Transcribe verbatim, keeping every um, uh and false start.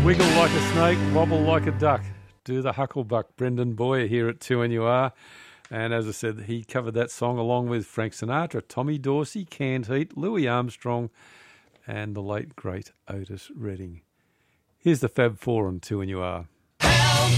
Wiggle like a snake, wobble like a duck. Do the hucklebuck. Brendan Boyer here at two N U R. And as I said, he covered that song along with Frank Sinatra, Tommy Dorsey, Canned Heat, Louis Armstrong, and the late, great Otis Redding. Here's the Fab Four on two N U R.